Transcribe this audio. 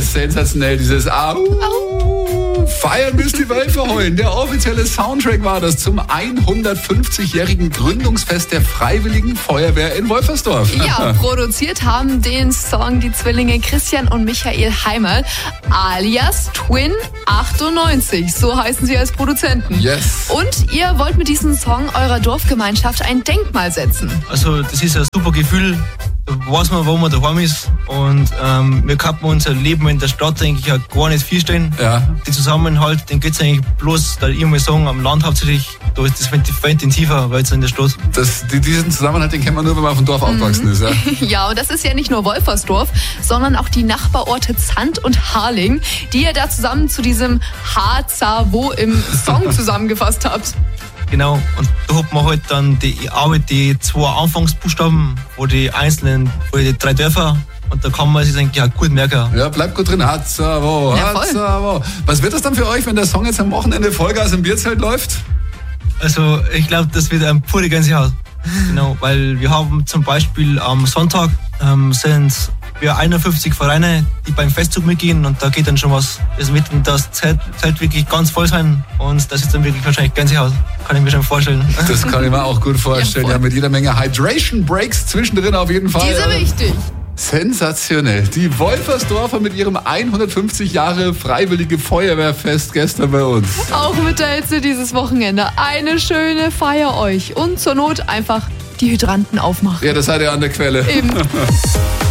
sensationell, dieses Au. Feiern bis die Wölfe heulen. Der offizielle Soundtrack war das zum 150-jährigen Gründungsfest der Freiwilligen Feuerwehr in Wolfersdorf. Ja, produziert haben den Song die Zwillinge Christian und Michael Heimerl, alias Twin 98. So heißen sie als Produzenten. Yes. Und ihr wollt mit diesem Song eurer Dorfgemeinschaft ein Denkmal setzen. Also das ist ein super Gefühl. Da weiß man, wo man daheim ist. Und wir können unser Leben in der Stadt eigentlich auch gar nicht vorstellen. Ja. Den Zusammenhalt, den geht es eigentlich bloß, da ich mal sagen, am Land hauptsächlich, da ist das viel intensiver, weil es in der Stadt. Diesen Zusammenhalt, den kennt man nur, wenn man auf dem Dorf aufgewachsen ist. Ja. Ja, und das ist ja nicht nur Wolfersdorf, sondern auch die Nachbarorte Zand und Harling, die ihr da zusammen zu diesem Hazavo im Song zusammengefasst habt. Genau, und da hat man halt dann die zwei Anfangsbuchstaben, wo die einzelnen, wo die 3 Dörfer, und da kann man sich eigentlich auch gut merken. Ja, bleibt gut drin. Hazavo, Hazavo. Was wird das dann für euch, wenn der Song jetzt am Wochenende Vollgas im Bierzelt läuft? Also ich glaube, das wird ein pure Gänsehaut. Genau, weil wir haben zum Beispiel am Sonntag sind wir 51 Vereine, die beim Festzug mitgehen, und da geht dann schon was. Es wird das Zelt wirklich ganz voll sein, und das ist dann wirklich wahrscheinlich Gänsehaut. Kann ich mir schon vorstellen. Das kann ich mir auch gut vorstellen. Ja, mit jeder Menge Hydration Breaks zwischendrin auf jeden Fall. Die sind wichtig. Sensationell. Die Wolfersdorfer mit ihrem 150 Jahre Freiwillige Feuerwehrfest gestern bei uns. Auch mit der Hitze dieses Wochenende. Eine schöne Feier euch. Und zur Not einfach die Hydranten aufmachen. Ja, das seid ihr an der Quelle. Eben.